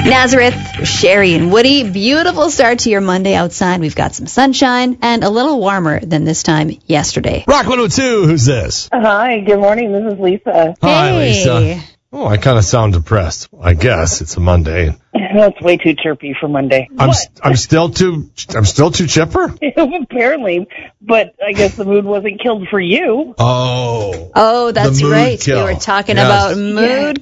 Nazareth, Sherry and Woody. Beautiful start to your Monday outside. We've got some sunshine and a little warmer than this time yesterday. Rock 102, who's this? Hi, good morning. This is Lisa. Hi, Lisa. Oh, I kind of sound depressed. I guess it's a Monday. That's way too chirpy for Monday. I'm still too chipper? Apparently, but I guess the mood wasn't killed for you. Oh. Oh, that's the mood right. kill. We were talking Yes. about mood